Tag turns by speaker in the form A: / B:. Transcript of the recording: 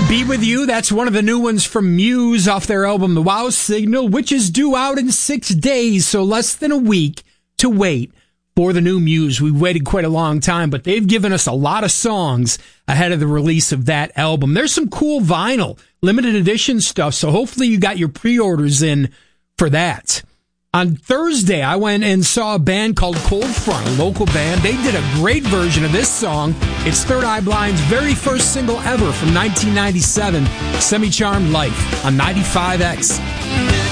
A: Be With You, that's one of the new ones from Muse off their album The Wow Signal, which is due out in 6 days, so less than a week to wait for the new Muse. We waited quite a long time, but they've given us a lot of songs ahead of the release of that album. There's some cool vinyl, limited edition stuff, so hopefully you got your pre-orders in for that. On Thursday, I went and saw a band called Cold Front, a local band. They did a great version of this song. It's Third Eye Blind's very first single ever from 1997, Semi-Charmed Life on 95X.